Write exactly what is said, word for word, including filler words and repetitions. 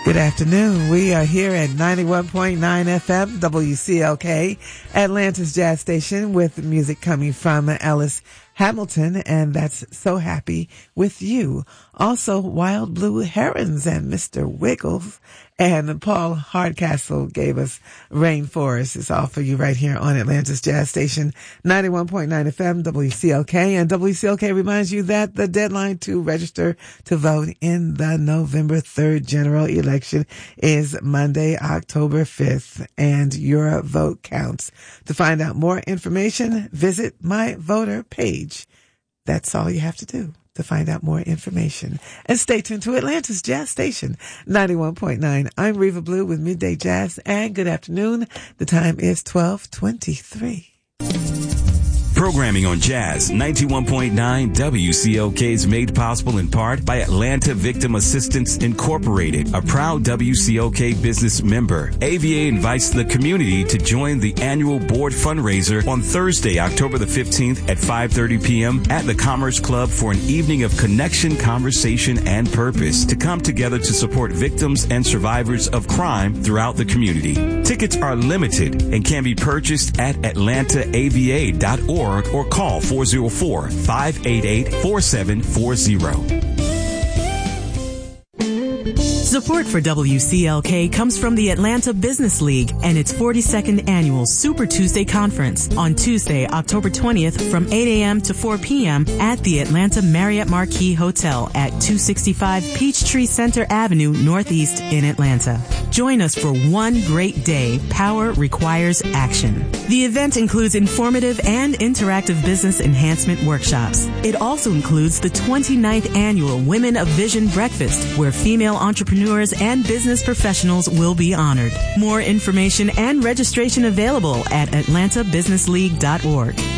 Good afternoon. We are here at ninety-one point nine F M, W C L K, Atlanta's Jazz Station, with music coming from Ellis Hamilton, and that's So Happy With You. Also, Wild Blue Herons and Mister Wiggles, and Paul Hardcastle gave us Rainforest. It's all for you right here on Atlanta's Jazz Station, ninety-one point nine F M, W C L K. And W C L K reminds you that the deadline to register to vote in the November third general election is Monday, October fifth, and your vote counts. To find out more information, visit my voter page. That's all you have to do to find out more information. And stay tuned to Atlanta's Jazz Station, ninety-one point nine. I'm Reva Blue with Midday Jazz, and good afternoon. The time is twelve twenty-three. Programming on Jazz ninety-one point nine W C L K is made possible in part by Atlanta Victim Assistance Incorporated, a proud W C L K business member. A V A invites the community to join the annual board fundraiser on Thursday, October the fifteenth at five thirty p.m. at the Commerce Club for an evening of connection, conversation, and purpose to come together to support victims and survivors of crime throughout the community. Tickets are limited and can be purchased at atlanta a v a dot org or call four oh four, five eight eight, four seven four zero. Support for W C L K comes from the Atlanta Business League and its forty-second annual Super Tuesday Conference on Tuesday, October twentieth from eight a.m. to four p.m. at the Atlanta Marriott Marquis Hotel at two sixty-five Peachtree Center Avenue Northeast in Atlanta. Join us for one great day. Power requires action. The event includes informative and interactive business enhancement workshops. It also includes the twenty-ninth annual Women of Vision Breakfast, where female entrepreneurs and business professionals will be honored. More information and registration available at atlanta business league dot org.